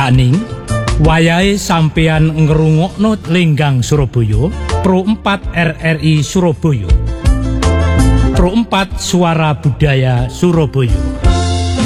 Daning wayahe sampeyan ngrungokno Lenggang Surabaya, Pro 4 RRI Surabaya. Pro 4 Suara Budaya Surabaya.